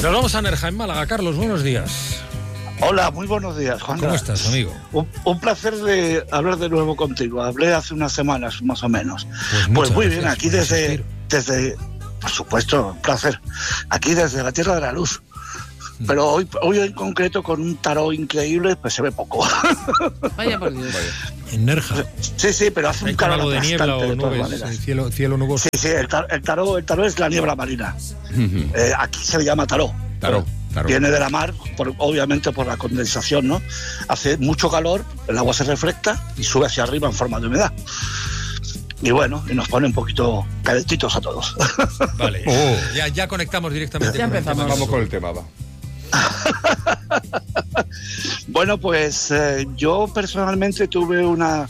Nos vamos a Nerja, en Málaga. Carlos, buenos días. Hola, muy buenos días, Juan. ¿Cómo estás, amigo? Un placer de hablar de nuevo contigo. Hablé hace unas semanas, más o menos. Pues muy bien, aquí desde, por supuesto, un placer. Aquí desde la Tierra de la Luz. Pero hoy en concreto, con un tarot increíble, pues se ve poco. Vaya por Dios. En Nerja. Sí, pero hace un calor algo de niebla o nubes, cielo nuboso. Sí, el tarot es la niebla marina. Aquí se le llama tarot. Tarot. Viene de la mar, obviamente por la condensación, ¿no? Hace mucho calor, el agua se refleja y sube hacia arriba en forma de humedad. Y bueno, y nos pone un poquito calentitos a todos. Vale, ya conectamos directamente. Ya empezamos. Vamos con el tema, va. Bueno, pues yo personalmente tuve una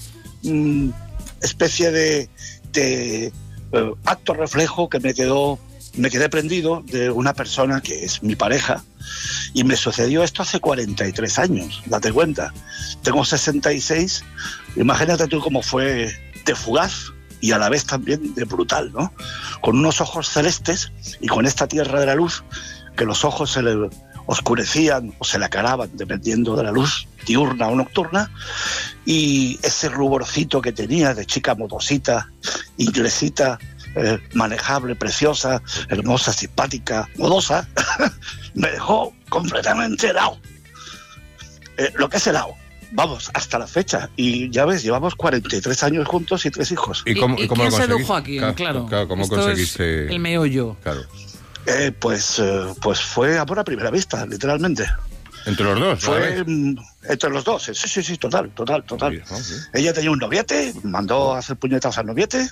especie de acto reflejo que me quedé prendido de una persona que es mi pareja, y me sucedió esto hace 43 años, date cuenta. Tengo 66, imagínate tú cómo fue de fugaz y a la vez también de brutal, ¿no? Con unos ojos celestes y con esta tierra de la luz, que los ojos se le oscurecían o se le aclaraban dependiendo de la luz diurna o nocturna, y ese ruborcito que tenía de chica modosita, inglesita, manejable, preciosa, hermosa, simpática, modosa, me dejó completamente helado. Lo que es helado. Vamos, hasta la fecha. Y ya ves, llevamos 43 años juntos y 3 hijos. ¿Y cómo quién lo sedujo aquí? Claro, ¿cómo esto conseguiste? Es el meollo. Claro. Pues fue amor a primera vista, literalmente. ¿Entre los dos? Fue entre los dos, sí, total. Sí. Ella tenía un noviete, mandó a hacer puñetas al noviete.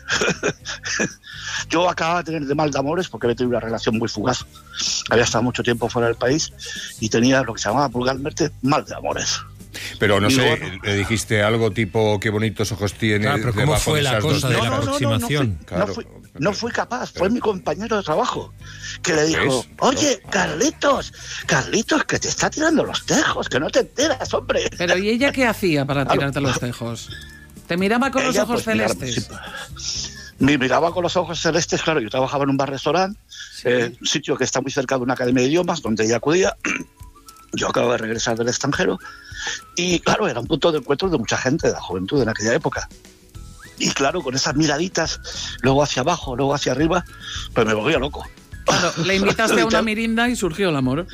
Yo acababa de tener de mal de amores porque había tenido una relación muy fugaz. Había estado mucho tiempo fuera del país y tenía lo que se llamaba vulgarmente mal de amores. Pero no Y sé, bueno, le dijiste algo tipo qué bonitos ojos tiene. Claro, pero ¿cómo fue la cosa de la aproximación? No fui capaz, fue mi compañero de trabajo que le dijo: oye, Carlitos, que te está tirando los tejos, que no te enteras, hombre. Pero ¿y ella qué hacía para tirarte los tejos? ¿Te miraba con los ojos celestes? Me miraba con los ojos celestes, claro. Yo trabajaba en un bar-restaurante, un sitio que está muy cerca de una academia de idiomas, donde ella acudía. Yo acabo de regresar del extranjero y, claro, era un punto de encuentro de mucha gente de la juventud en aquella época. Y, claro, con esas miraditas, luego hacia abajo, luego hacia arriba, pues me volvía loco. Claro, le invitaste a una mirinda y surgió el amor.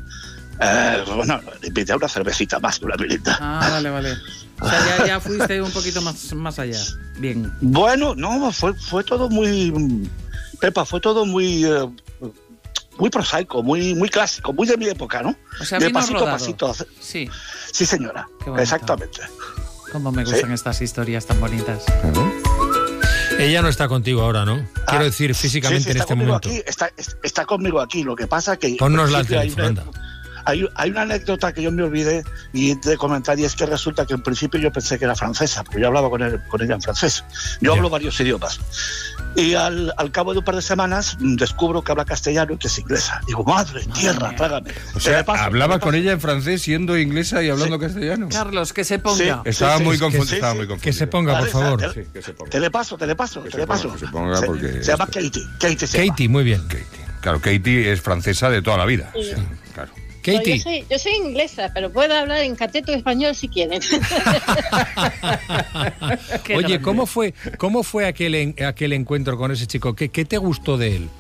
Bueno, le invité a una cervecita más que una mirinda. Ah, vale. O sea, ya fuiste un poquito más allá. Bien. Bueno, no, fue todo muy... Pepa, fue todo muy prosaico, muy clásico, muy de mi época, ¿no? O sea, de vino pasito rodado. a pasito. Sí. Sí, señora, exactamente. Cómo me gustan estas historias tan bonitas. Ella no está contigo ahora, ¿no? Quiero decir, físicamente sí, en este momento. Aquí, está conmigo aquí, lo que pasa que... Ponnosla al teléfono, anda. Hay una anécdota que yo me olvidé de comentar, y es que resulta que en principio yo pensé que era francesa, porque yo hablaba con ella en francés. Yo hablo varios idiomas. Y al cabo de un par de semanas descubro que habla castellano y que es inglesa. Digo, madre tierra, trágame. O sea, hablaba con ella en francés siendo inglesa y hablando castellano. Carlos, que se ponga. Estaba muy confundido. Que se ponga, por favor. Que se ponga. Te le paso. Que se ponga porque... Se llama Katie. Katie, muy bien. Claro, Katie es francesa de toda la vida. Sí. Sí, claro. Katie. No, yo soy inglesa, pero puedo hablar en cateto español si quieren. Oye, ¿cómo fue aquel encuentro con ese chico? ¿Qué te gustó de él?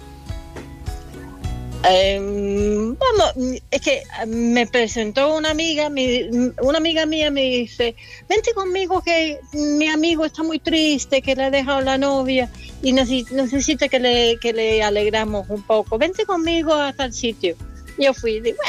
Bueno, es que me presentó una amiga mía me dice: vente conmigo que mi amigo está muy triste, que le ha dejado la novia y necesita que le alegramos un poco. Vente conmigo hasta el sitio. Yo fui y digo,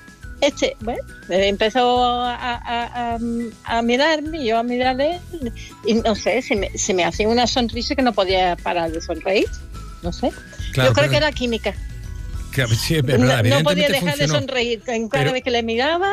empezó a mirarme, yo a mirarle, y no sé, se me hacía una sonrisa que no podía parar de sonreír, no sé. Claro, yo creo que era química. Sí, es verdad, no podía dejar funcionó. de sonreír cada vez que le miraba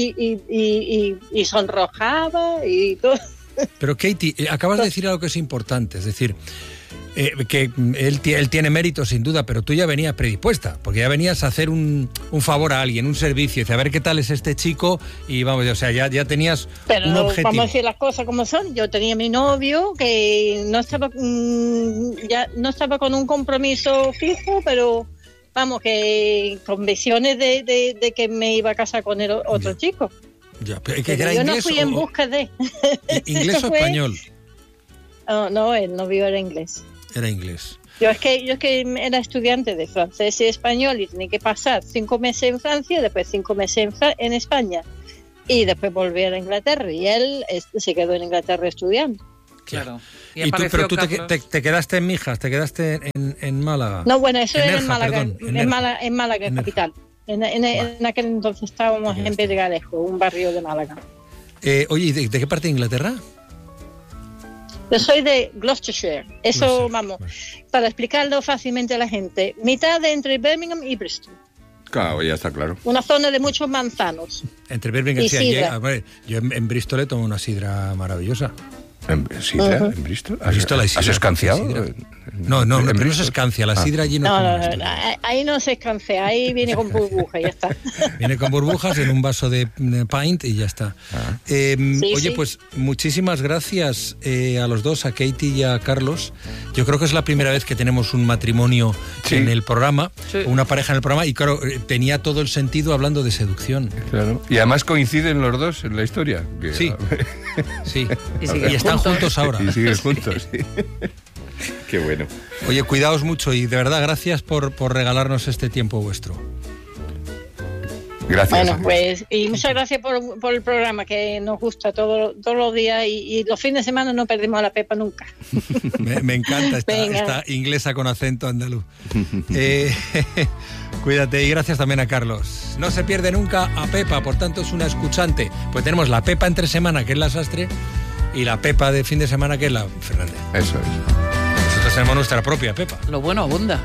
y sonrojaba y todo. Pero Katie, acabas de decir algo que es importante, es decir, que él tiene mérito sin duda, pero tú ya venías predispuesta, porque ya venías a hacer un favor a alguien, un servicio, y a ver qué tal es este chico, y vamos, o sea, ya tenías pero un objetivo. Vamos a decir las cosas como son. Yo tenía mi novio que no estaba con un compromiso fijo, pero vamos, que con visiones de que me iba a casar con el otro chico. Ya, pero ¿que Pero era yo inglés no fui en busca de... ¿Inglés o Fue- español? No, el novio era inglés. Era inglés. Yo es que era estudiante de francés y español y tenía que pasar 5 meses en Francia, después 5 meses en España y después volví a Inglaterra y él se quedó en Inglaterra estudiando. Claro. ¿Y tú, pero tú te quedaste en Mijas, te quedaste en Málaga? No, bueno, eso era en Nerja, Málaga, perdón, en en Nerja. Málaga, En Nerja. capital. En aquel entonces estábamos en Pedregalejo, un barrio de Málaga. Oye, ¿y de qué parte de Inglaterra? Yo soy de Gloucestershire. Eso, Gloucester, vamos, vale. para explicarlo fácilmente a la gente. Mitad de entre Birmingham y Bristol. Claro, ya está claro. Una zona de muchos manzanos. Entre Birmingham Y y sidra. a ver, yo en Bristol he tomado una sidra maravillosa. ¿En Sidra? Ujú. ¿En Bristol? Bristol hay sidra. ¿Has escanciado? Sidra. No, ¿En pero no se Bristol? escancia, la sidra allí no. No, como no, en no, Bristol. ahí no se escancea, ahí viene con burbuja y ya está. Viene con burbujas en un vaso de pint y ya está. Oye, sí. pues muchísimas gracias a los dos, a Katie y a Carlos. Yo creo que es la primera vez que tenemos un matrimonio Sí. en el programa, Sí. una pareja en el programa, y claro, tenía todo el sentido hablando de seducción. Claro. Y además coinciden los dos en la historia. Que, Sí. Sí, Y siguen están juntos. juntos ahora. Y siguen juntos, sí. Qué bueno. Oye, cuidaos mucho y de verdad gracias por regalarnos este tiempo vuestro. Gracias. Bueno, pues, y muchas gracias por el programa que nos gusta todos los días y los fines de semana no perdemos a la Pepa nunca. Me encanta Venga. esta inglesa con acento andaluz. Cuídate y gracias también a Carlos. No se pierde nunca a Pepa, por tanto es una escuchante. Pues tenemos la Pepa entre semana, que es la Sastre, y la Pepa de fin de semana, que es la Fernández. Eso es. Nosotros tenemos nuestra propia Pepa. Lo bueno abunda.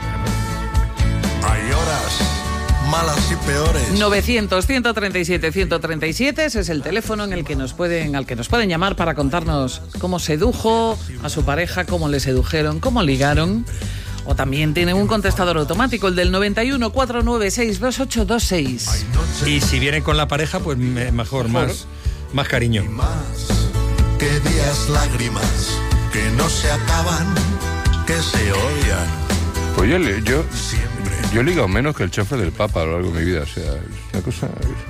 Hay horas malas y peores. 900-137-137, ese es el teléfono al que nos pueden llamar para contarnos cómo sedujo a su pareja, cómo le sedujeron, cómo ligaron. O también tienen un contestador automático, el del 91 496 2826. Y si vienen con la pareja, pues mejor, más cariño. Y más que días lágrimas que no se acaban, que se odian. Pues yo Siempre. he ligado menos que el chofer del Papa a lo largo de mi vida. O sea, es una cosa...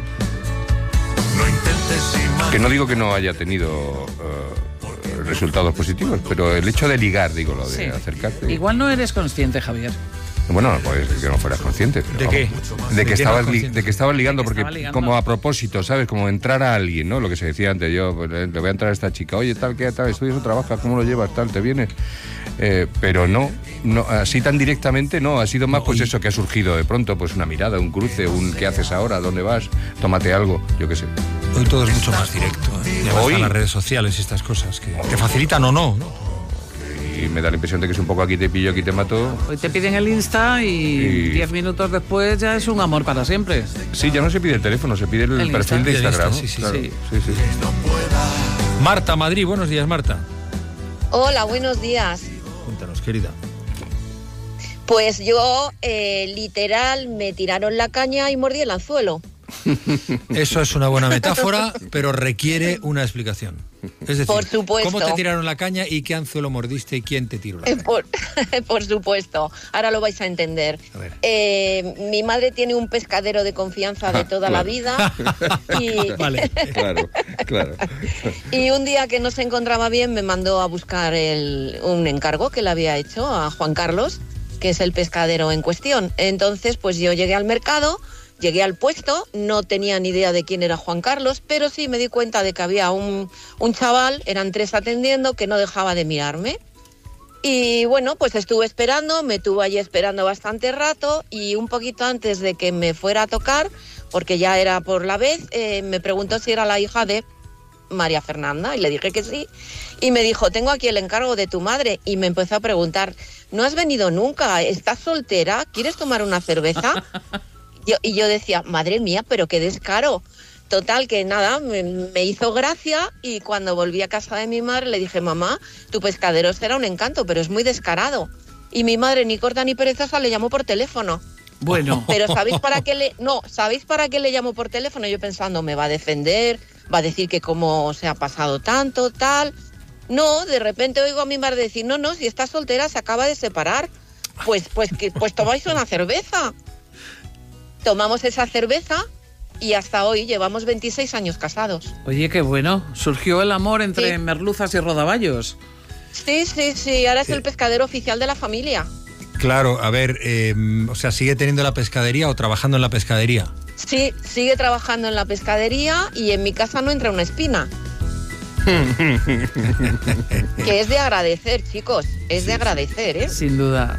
No intentes imaginar. Que no digo que no haya tenido resultados positivos, pero el hecho de ligar, digo, lo de Sí. acercarte... Igual no eres consciente, Javier. Bueno, pues que no fueras consciente. Pero ¿De qué? vamos, ¿De qué no estabas consciente? de que estabas ligando, De que porque estaba ligando. como a propósito, ¿sabes? Como entrar a alguien, ¿no? Lo que se decía antes, yo pues, le voy a entrar a esta chica, oye, tal, ¿qué tal? ¿Estudias o trabajas? ¿Cómo lo llevas? Tal, ¿te viene? Pero no, así tan directamente no, ha sido más pues y- eso que ha surgido de pronto, pues una mirada, un cruce, un ¿qué haces ahora? ¿Dónde vas? Tómate algo, yo qué sé. Hoy todo es mucho más directo. Y además Hoy- están las redes sociales y estas cosas que facilitan o no, ¿no? Y me da la impresión de que es un poco aquí te pillo, aquí te mato. Hoy te piden el Insta y 10 minutos después ya es un amor para siempre. Sí, ya no se pide el teléfono, se pide el El perfil Insta. de El Instagram. Insta, sí, sí, claro. sí. Sí, sí. Marta, Madrid, buenos días, Marta. Hola, buenos días. Cuéntanos, querida. Pues yo, literal, me tiraron la caña y mordí el anzuelo. Eso es una buena metáfora, pero requiere una explicación. Es decir, Por supuesto. ¿cómo te tiraron la caña y qué anzuelo mordiste y quién te tiró la caña? Por supuesto, ahora lo vais a entender. A ver. Mi madre tiene un pescadero de confianza de toda la vida y, Vale. Claro, claro. y un día que no se encontraba bien me mandó a buscar un encargo que le había hecho a Juan Carlos, que es el pescadero en cuestión. Entonces, pues yo llegué al mercado, llegué al puesto, no tenía ni idea de quién era Juan Carlos, pero sí me di cuenta de que había un chaval, eran 3 atendiendo, que no dejaba de mirarme. Y bueno, pues estuve esperando, me tuvo allí esperando bastante rato y un poquito antes de que me fuera a tocar, porque ya era por la vez, me preguntó si era la hija de María Fernanda y le dije que sí. Y me dijo, tengo aquí el encargo de tu madre. Y me empezó a preguntar, ¿no has venido nunca? ¿Estás soltera? ¿Quieres tomar una cerveza? Y yo decía, madre mía, pero qué descaro. Total, que nada, me hizo gracia y cuando volví a casa de mi madre le dije, mamá, tu pescadero será un encanto, pero es muy descarado. Y mi madre, ni corta ni perezosa, le llamó por teléfono. Bueno, Pero ¿sabéis para qué le llamó por teléfono? Yo pensando, me va a defender, va a decir que cómo se ha pasado tanto, tal. No, de repente oigo a mi madre decir, no, si está soltera se acaba de separar. Pues tomáis una cerveza. Tomamos esa cerveza y hasta hoy llevamos 26 años casados. Oye, qué bueno. Surgió el amor entre Sí. merluzas y rodaballos. Sí, ahora es el pescadero oficial de la familia. Claro, a ver, o sea, ¿sigue teniendo la pescadería o trabajando en la pescadería? Sí, sigue trabajando en la pescadería y en mi casa no entra una espina. Que es de agradecer, chicos, es de agradecer, ¿eh? Sin duda.